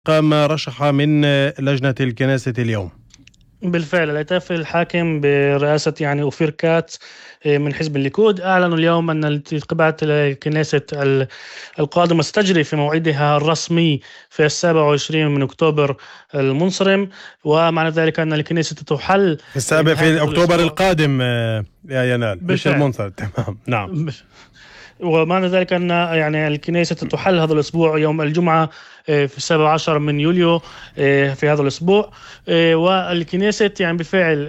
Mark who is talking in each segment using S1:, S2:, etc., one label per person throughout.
S1: قام رشح من لجنة الكنيسة اليوم.
S2: بالفعل الائتلاف الحاكم برئاسة أوفير كاتس من حزب الليكود أعلنوا اليوم أن الانتخابات الكنيسة القادمة ستجري في موعدها الرسمي في 27 من أكتوبر المنصرم، ومعنى ذلك أن الكنيسة تحل
S1: في أكتوبر القادم يا ينال، مش المنصرم. تمام، نعم.
S2: ومعنى ذلك أن الكنيسة تحل هذا الأسبوع يوم الجمعة في 17 من يوليو في هذا الأسبوع، والكنيسة بالفعل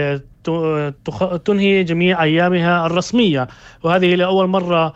S2: تنهي جميع أيامها الرسمية، وهذه لأول مرة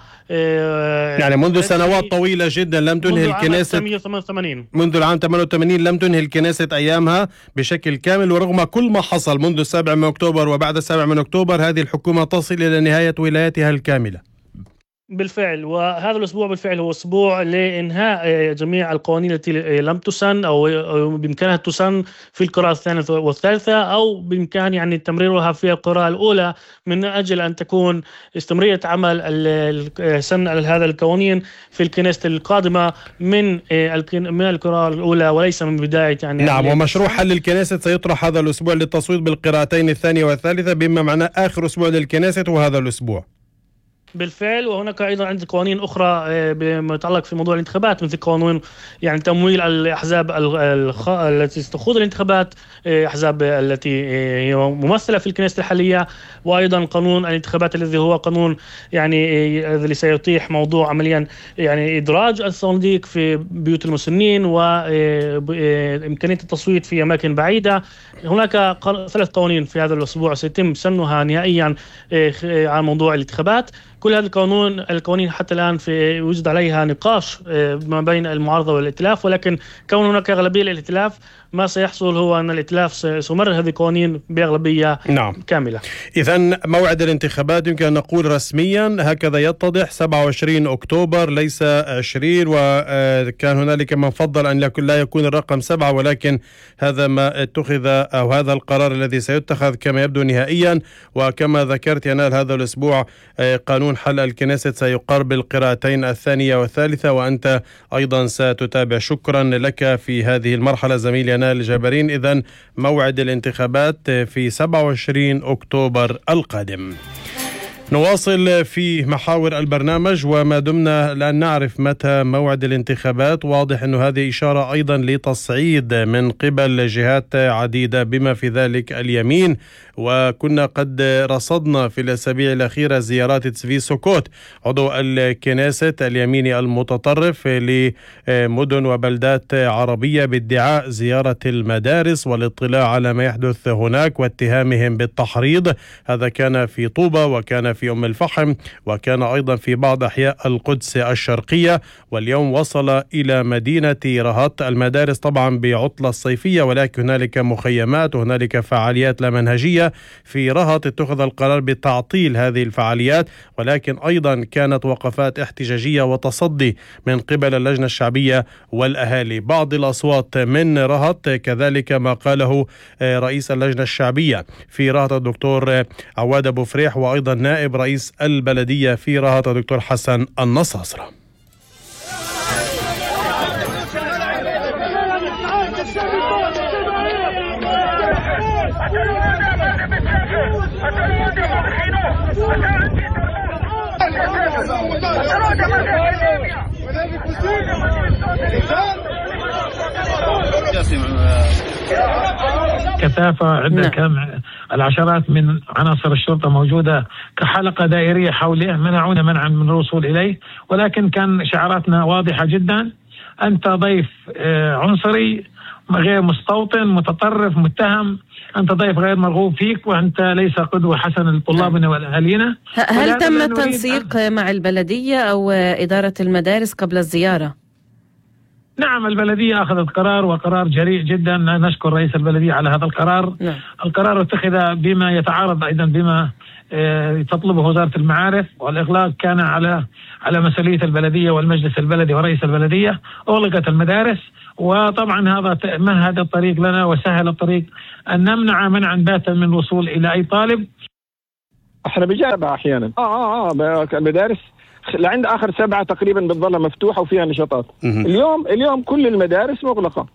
S1: منذ سنوات طويلة جدا لم تنهي الكنيسة. منذ العام 88 لم تنهي الكنيسة أيامها بشكل كامل، ورغم كل ما حصل منذ 7 من أكتوبر وبعد 7 من أكتوبر هذه الحكومة تصل إلى نهاية ولايتها الكاملة.
S2: بالفعل، وهذا الأسبوع بالفعل هو أسبوع لإنهاء جميع القوانين التي لم تسن أو بإمكانها تسن في القراءة الثانية والثالثة، أو بإمكان تمريرها في القراءة الأولى من أجل أن تكون استمرارية عمل سن هذا القوانين في الكنيسة القادمة من القراءة الأولى وليس من بداية
S1: نعم. ومشروع حل الكنيسة سيطرح هذا الأسبوع للتصويت بالقراءتين الثانية والثالثة، بما معناه آخر أسبوع للكنيسة وهذا الأسبوع.
S2: بالفعل، وهناك أيضا عندنا قوانين أخرى بمتعلق في موضوع الانتخابات، مثل قانون تمويل الأحزاب التي تخوض الانتخابات، أحزاب التي هي ممثلة في الكنيسة الحالية، وأيضا قانون الانتخابات الذي هو قانون الذي سيتيح موضوع عمليا إدراج الصناديق في بيوت المسنين وإمكانية التصويت في أماكن بعيدة. هناك 3 قوانين في هذا الأسبوع سيتم سنها نهائيا على موضوع الانتخابات. كل هذه القوانين حتى الآن يوجد عليها نقاش ما بين المعارضة والائتلاف، ولكن كون هناك أغلبية للائتلاف ما سيحصل هو أن الائتلاف سيمرر هذه القوانين بأغلبية كاملة.
S1: إذن موعد الانتخابات يمكن أن نقول رسميا هكذا يتضح 27 أكتوبر ليس 20، وكان هنالك من فضل أن لا يكون الرقم 7، ولكن هذا ما اتخذ أو هذا القرار الذي سيتخذ كما يبدو نهائيا. وكما ذكرت ينال هذا الأسبوع قانون حل الكنيسة سيقرب القراءتين الثانية والثالثة، وأنت أيضا ستتابع. شكرا لك في هذه المرحلة زميلي ينال جابرين. إذن موعد الانتخابات في 27 أكتوبر القادم. نواصل في محاور البرنامج، وما دمنا لا نعرف متى موعد الانتخابات، واضح أن هذه إشارة أيضا لتصعيد من قبل جهات عديدة بما في ذلك اليمين. وكنا قد رصدنا في الأسابيع الأخيرة زيارات تسفي سوكوت عضو الكنيسة اليميني المتطرف لمدن وبلدات عربية بادعاء زيارة المدارس والاطلاع على ما يحدث هناك واتهامهم بالتحريض. هذا كان في طوبة وكان في أم الفحم وكان أيضا في بعض أحياء القدس الشرقية، واليوم وصل إلى مدينة رهط. المدارس طبعا بعطلة الصيفية، ولكن هنالك مخيمات وهنالك فعاليات لا منهجية في رهط. اتخذ القرار بتعطيل هذه الفعاليات، ولكن أيضا كانت وقفات احتجاجية وتصدي من قبل اللجنة الشعبية والأهالي. بعض الأصوات من رهط كذلك ما قاله رئيس اللجنة الشعبية في رهط الدكتور عواد أبو فريح، وأيضا نائب رئيس البلدية في رهط الدكتور حسن النصاصرة.
S3: كثافة عندنا كم العشرات من عناصر الشرطة موجودة كحلقة دائرية حوله، منعونا منعا من الوصول إليه، ولكن كان شعاراتنا واضحة جدا: أنت ضيف عنصري غير مستوطن متطرف متهم، أنت ضيف غير مرغوب فيك، وأنت ليس قدوة حسنة لطلابنا والأهالينا.
S4: هل تم التنسيق مع البلدية أو إدارة المدارس قبل الزيارة؟
S3: نعم، البلدية أخذت قرار، وقرار جريء جدا، نشكر رئيس البلدية على هذا القرار. القرار اتخذ بما يتعارض أيضا بما تطلبه وزارة المعارف، والإغلاق كان على مسؤولية البلدية والمجلس البلدي ورئيس البلدية. أغلقت المدارس، وطبعا هذا مهد الطريق لنا وسهل الطريق أن نمنع منعا باتا من الوصول إلى أي طالب.
S5: احنا بجانبها أحيانا المدارس لعند آخر 7 تقريبا بتظل مفتوحة وفيها نشاطات. اليوم كل المدارس مغلقة.